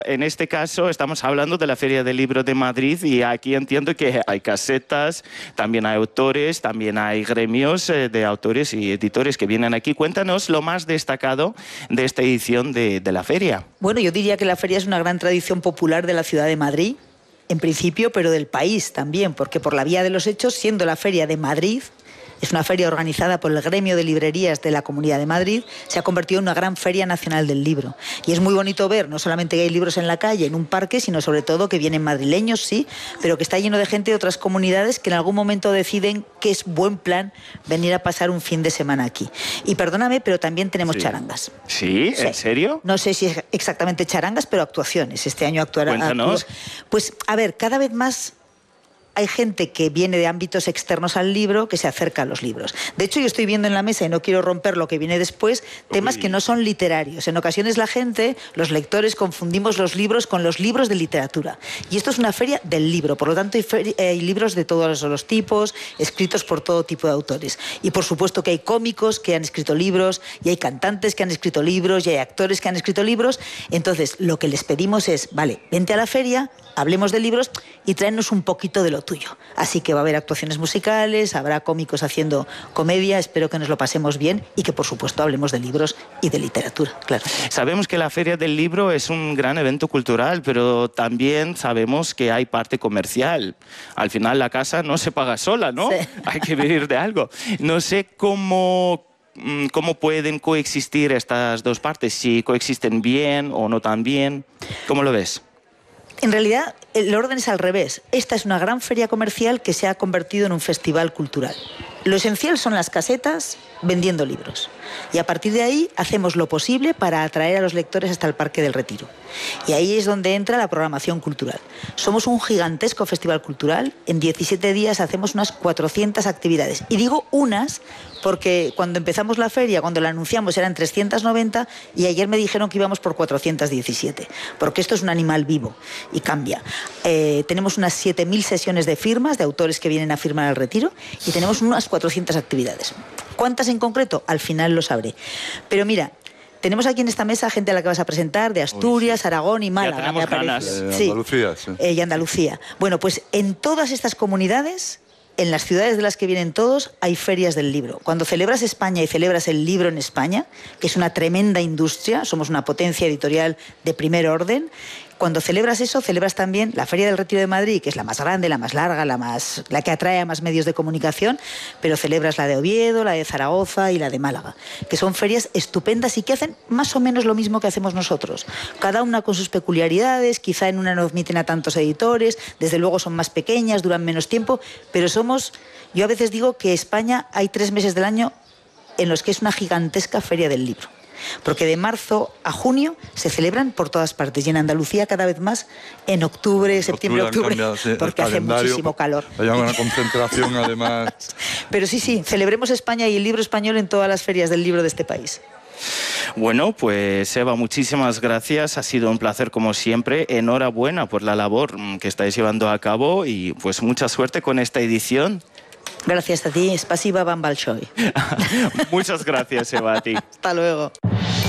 En este caso estamos hablando de la Feria del Libro de Madrid y aquí entiendo que hay casetas, también hay autores, también hay gremios de autores y editores que vienen aquí. Cuéntanos lo más destacado de esta edición de la feria. Bueno, yo diría que la feria es una gran tradición popular de la ciudad de Madrid, en principio, pero del país también, porque por la vía de los hechos, siendo la Feria de Madrid, es una feria organizada por el Gremio de Librerías de la Comunidad de Madrid, se ha convertido en una gran feria nacional del libro. Y es muy bonito ver, no solamente que hay libros en la calle, en un parque, sino sobre todo que vienen madrileños, sí, pero que está lleno de gente de otras comunidades que en algún momento deciden que es buen plan venir a pasar un fin de semana aquí. Y perdóname, pero también tenemos charangas. ¿Sí? ¿En serio? No sé si es exactamente charangas, pero actuaciones. Este año actuará... Cuéntanos. Pues, a ver, cada vez más... hay gente que viene de ámbitos externos al libro que se acerca a los libros. De hecho, yo estoy viendo en la mesa, y no quiero romper lo que viene después, temas que no son literarios. En ocasiones la gente, los lectores, confundimos los libros con los libros de literatura. Y esto es una feria del libro, por lo tanto hay libros de todos los tipos, escritos por todo tipo de autores. Y por supuesto que hay cómicos que han escrito libros, y hay cantantes que han escrito libros, y hay actores que han escrito libros. Entonces, lo que les pedimos es, vale, vente a la feria, hablemos de libros y tráenos un poquito de lo tuyo. Así que va a haber actuaciones musicales, habrá cómicos haciendo comedia, espero que nos lo pasemos bien y que por supuesto hablemos de libros y de literatura, claro. Sabemos que la Feria del Libro es un gran evento cultural, pero también sabemos que hay parte comercial. Al final la casa no se paga sola, ¿no? Sí. Hay que vivir de algo. No sé cómo pueden coexistir estas dos partes, si coexisten bien o no tan bien. ¿Cómo lo ves? En realidad, el orden es al revés. Esta es una gran feria comercial que se ha convertido en un festival cultural. Lo esencial son las casetas vendiendo libros. Y a partir de ahí hacemos lo posible para atraer a los lectores hasta el Parque del Retiro. Y ahí es donde entra la programación cultural. Somos un gigantesco festival cultural. En 17 días hacemos unas 400 actividades. Y digo unas porque cuando empezamos la feria, cuando la anunciamos, eran 390 y ayer me dijeron que íbamos por 417. Porque esto es un animal vivo y cambia. Tenemos unas 7.000 sesiones de firmas de autores que vienen a firmar al Retiro y tenemos unas 400 actividades. ¿Cuántas en concreto? Al final lo sabré. Pero mira, tenemos aquí en esta mesa gente a la que vas a presentar de Asturias, Aragón y Málaga. Ya tenemos ganas. Andalucía, sí. Y Andalucía. Bueno, pues en todas estas comunidades, en las ciudades de las que vienen todos, hay ferias del libro. Cuando celebras España y celebras el libro en España, que es una tremenda industria, somos una potencia editorial de primer orden, cuando celebras eso, celebras también la Feria del Retiro de Madrid, que es la más grande, la más larga, la que atrae a más medios de comunicación, pero celebras la de Oviedo, la de Zaragoza y la de Málaga, que son ferias estupendas y que hacen más o menos lo mismo que hacemos nosotros. Cada una con sus peculiaridades, quizá en una no admiten a tantos editores, desde luego son más pequeñas, duran menos tiempo, pero yo a veces digo que España hay 3 meses del año en los que es una gigantesca feria del libro. Porque de marzo a junio se celebran por todas partes y en Andalucía cada vez más en octubre, septiembre, octubre, porque hace muchísimo calor. Hay una concentración además. Pero sí, celebremos España y el libro español en todas las ferias del libro de este país. Bueno, pues Eva, muchísimas gracias, ha sido un placer como siempre, enhorabuena por la labor que estáis llevando a cabo y pues mucha suerte con esta edición. Gracias a ti, spasiba vam balshoi. Muchas gracias, Eva, a ti. Hasta luego.